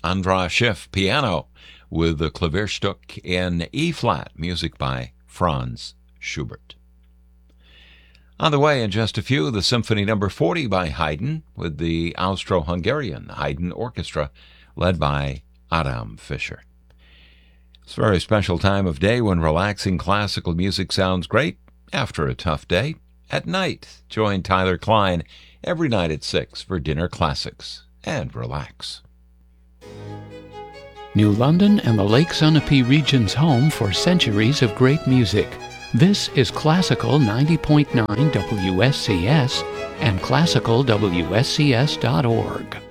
Andras Schiff piano with the Klavierstück in E-flat, music by Franz Schubert. On the way in just a few, the Symphony No. 40 by Haydn with the Austro-Hungarian Haydn Orchestra led by Adam Fischer. It's a very special time of day when relaxing classical music sounds great after a tough day. At night, join Tyler Klein every night at 6 for Dinner Classics and relax. New London and the Lake Sunapee region's home for centuries of great music. This is Classical 90.9 WSCS and classicalwscs.org.